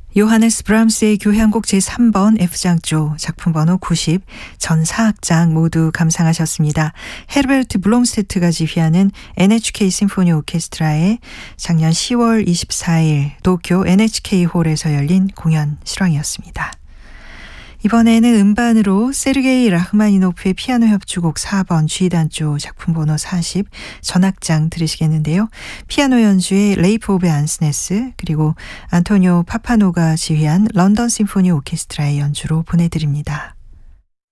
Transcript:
요하네스 브람스의 교향곡 제3번 F장조 작품 번호 90, 전 4악장 모두 감상하셨습니다. 헤르베르트 블롬스테트가 지휘하는 NHK 심포니 오케스트라의 작년 10월 24일 도쿄 NHK홀에서 열린 공연 실황이었습니다. 이번에는 음반으로 세르게이 라흐마니노프의 피아노 협주곡 4번 G단조 작품 번호 40 전악장 들으시겠는데요. 피아노 연주의 레이프 오베 안스네스 그리고 안토니오 파파노가 지휘한 런던 심포니 오케스트라의 연주로 보내드립니다.